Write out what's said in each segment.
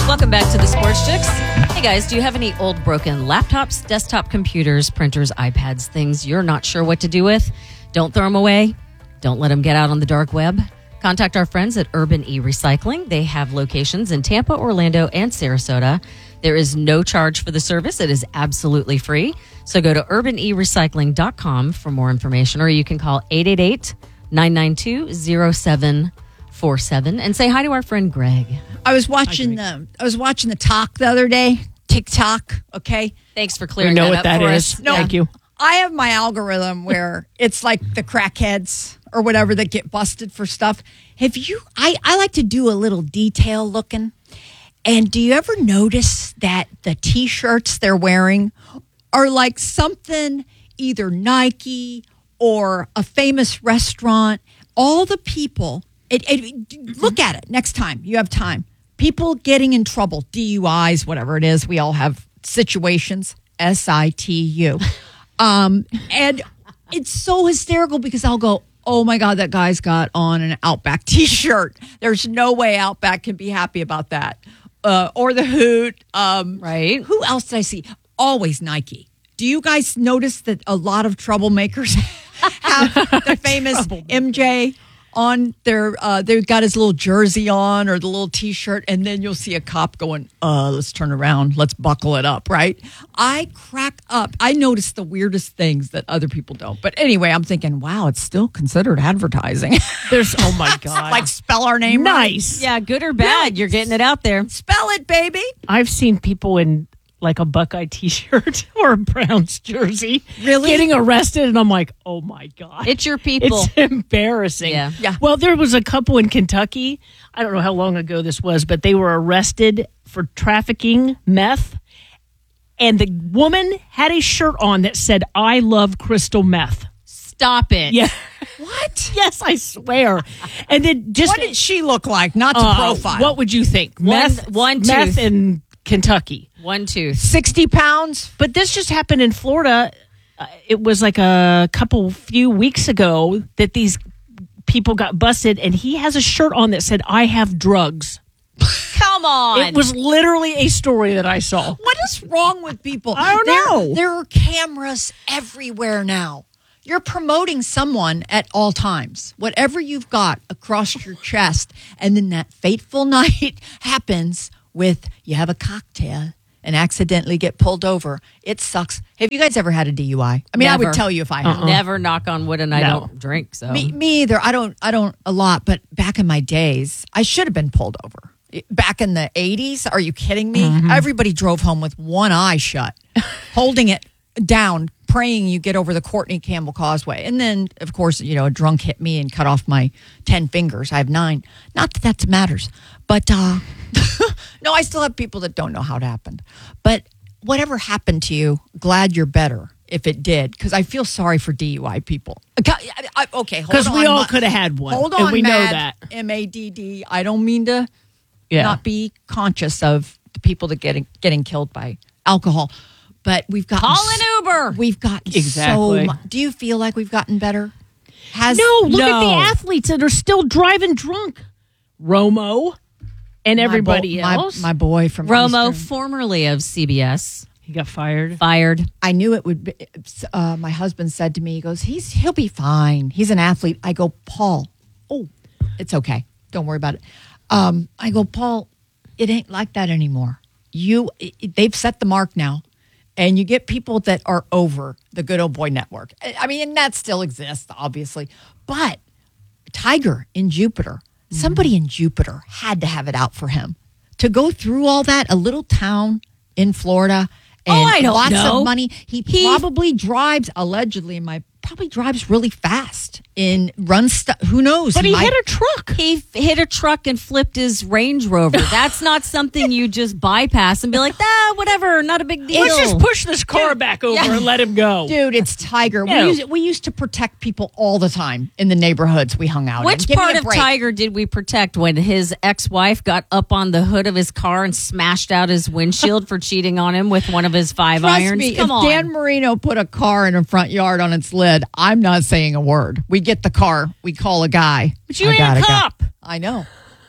Welcome back to the Sports Chicks. Hey guys, do you have any old broken laptops, desktop computers, printers, iPads, things you're not sure what to do with? Don't throw them away. Don't let them get out on the dark web. Contact our friends at Urban E-Recycling. They have locations in Tampa, Orlando, and Sarasota. There is no charge for the service. It is absolutely free. So go to urbanerecycling.com for more information, or you can call 888-992-0747 and say hi to our friend Greg. I was watching the talk the other day, TikTok. Okay, Thanks for clearing know that what up that for is. us. No. Thank you. I have my algorithm where it's like the crackheads or whatever that get busted for stuff. I like to do a little detail looking. And do you ever notice that the T-shirts they're wearing are like something either Nike or a famous restaurant? All the people, look at it next time you have time. People getting in trouble, DUIs, whatever it is. We all have situations, SITU. And it's so hysterical because I'll go, oh my God, that guy's got on an Outback T-shirt. There's no way Outback can be happy about that. Or the Hoot. Right. Who else did I see? Always Nike. Do you guys notice that a lot of troublemakers have the famous MJ on their, they've got his little jersey on or the little T-shirt, and then you'll see a cop going, let's turn around, let's buckle it up, right? I crack up. I notice the weirdest things that other people don't. But anyway, I'm thinking, wow, it's still considered advertising. Oh my God. Like spell our name nice. Yeah, good or bad, you're getting it out there. Spell it, baby. I've seen people in like a Buckeye T-shirt or a Browns jersey getting arrested, and I'm like, oh my God. It's your people. It's embarrassing. Yeah. Well, there was a couple in Kentucky. I don't know how long ago this was, but they were arrested for trafficking meth. And the woman had a shirt on that said, I love crystal meth. Stop it. Yeah. What? Yes, I swear. And then just What did she look like? Not to profile. What would you think? Meth tooth. in Kentucky. One tooth. 60 pounds? But this just happened in Florida. It was like a few weeks ago that these people got busted, and he has a shirt on that said, I have drugs. Come on. It was literally a story that I saw. What is wrong with people? I don't know. There are cameras everywhere now. You're promoting someone at all times. Whatever you've got across your chest, and then that fateful night happens with you have a cocktail and accidentally get pulled over. It sucks. Have you guys ever had a DUI? I mean, Never. I would tell you if I had. Never knock on wood, and I No. don't drink, so. Me either. I don't a lot, but back in my days, I should have been pulled over. Back in the 80s, are you kidding me? Everybody drove home with one eye shut, holding it down, praying you get over the Courtney Campbell Causeway. And then, of course, a drunk hit me and cut off my 10 fingers. I have 9. Not that matters. But, no, I still have people that don't know how it happened. But whatever happened to you, glad you're better if it did, because I feel sorry for DUI people. Okay, hold on. Because we all could have had one. Hold on, and we know Mad, that. MADD. I don't mean to Yeah. not be conscious of the people that getting killed by alcohol, but we've got Call an Uber. We've gotten Exactly. so much. Do you feel like we've gotten better? No, look at the athletes that are still driving drunk. Romo and everybody else. My boy from Romo, Eastern. formerly of CBS, He got fired. I knew it would be. My husband said to me, he goes, he'll be fine. He's an athlete. I go, Paul, it's okay. Don't worry about it. I go, Paul, it ain't like that anymore. They've set the mark now. And you get people that are over the Good Old Boy Network. I mean, and that still exists, obviously. But Tiger in Jupiter, somebody in Jupiter had to have it out for him. To go through all that, a little town in Florida, and I don't lots know. of money. He probably drives, allegedly, probably drives really fast and runs stuff. Who knows? But he hit a truck. He hit a truck and flipped his Range Rover. That's not something you just bypass and be like, whatever, not a big deal. Let's just push this car back over and let him go. Dude, it's Tiger. Yeah. We used to protect people all the time in the neighborhoods we hung out in. Which Give me part a of break. Tiger did we protect when his ex-wife got up on the hood of his car and smashed out his windshield for cheating on him with one of his 5 Trust irons? me, Come if on. Dan Marino put a car in a front yard on its lid, I'm not saying a word. We get the car. We call a guy. But you I ain't got a guy. cop. I know.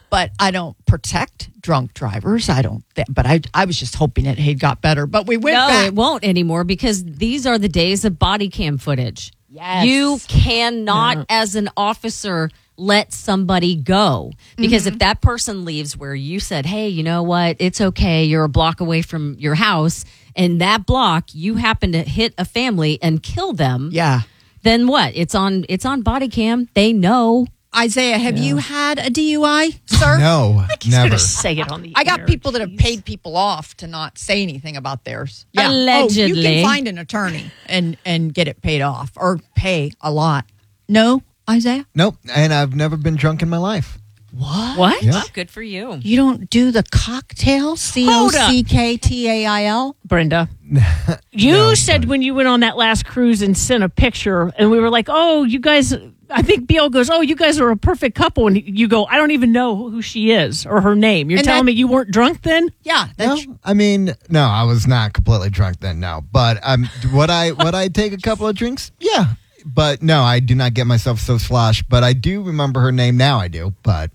but I don't protect drunk drivers. I don't. But I was just hoping it had got better. But we went No, back. it won't anymore because these are the days of body cam footage. Yes. You cannot, as an officer, let somebody go. Because if that person leaves where you said, hey, you know what? It's okay. You're a block away from your house. And that block, you happen to hit a family and kill them. Yeah. Then what? It's on body cam. They know. Isaiah, have you had a DUI, sir? No, He's going never. to say it on the I got air, people that have jeez. paid people off to not say anything about theirs. Oh, you Allegedly. can find an attorney and get it paid off or pay a lot. No, Isaiah? Nope, and I've never been drunk in my life. What? Yeah. Good for you. You don't do the cocktail? Hold up. COCKTAIL? Brenda. You said when you went on that last cruise and sent a picture, and we were like, oh, you guys, I think Biel goes, oh, you guys are a perfect couple. And you go, I don't even know who she is or her name. You're And telling that- me you weren't drunk then? Yeah. No, I mean, no, I was not completely drunk then. No, but would I take a couple of drinks? Yeah, but no, I do not get myself so sloshed. But I do remember her name now. I do, but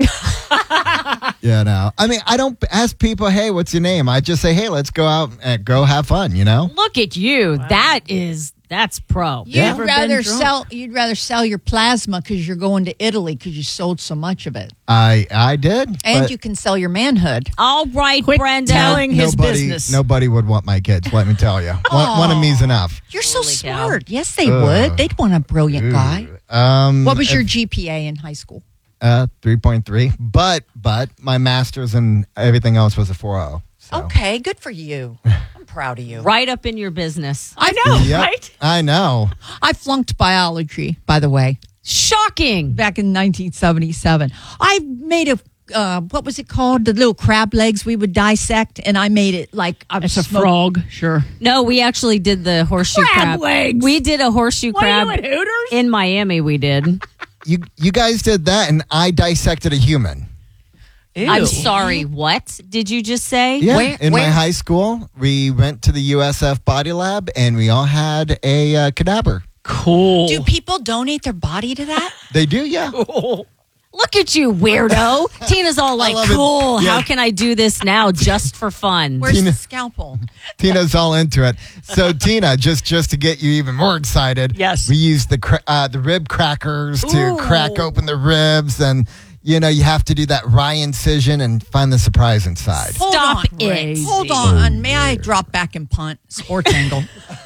I mean, I don't ask people, hey, what's your name? I just say, hey, let's go out and go have fun. You know? Look at you. That's pro. You'd Yeah. Never rather been drunk. you'd rather sell your plasma because you're going to Italy because you sold so much of it. I did, And but you can sell your manhood. All right, Quit Brenda. telling his business. Nobody would want my kids. Let me tell you, one of me's enough. You're so Holy cow. smart. Yes, they would. They'd want a brilliant guy. What was your GPA in high school? 3.3, but my master's and everything else was a 4.0. So. Okay, good for you. I'm proud of you. Right up in your business. I know, Yep, right? I know. I flunked biology, by the way, Shocking. back in 1977. I made a what was it called? The little crab legs we would dissect, and I made it like I was It's a frog, sure. No, we actually did the horseshoe Crab crab. legs. We did a horseshoe What crab are you at Hooters? in Miami. We did. You guys did that, and I dissected a human. I'm sorry. What did you just say? Yeah, in my where? high school, we went to the USF Body Lab, and we all had a cadaver. Cool. Do people donate their body to that? They do, yeah. Look at you, weirdo. Tina's all like, love it. cool. Yeah. How can I do this now just for fun? Where's Tina- the scalpel? Tina's all into it. So, Tina, just to get you even more excited, Yes. we used the rib crackers to Ooh. crack open the ribs, and you have to do that rye incision and find the surprise inside. Hold Stop on. it. Hold on. May I drop back and punt? Sports angle.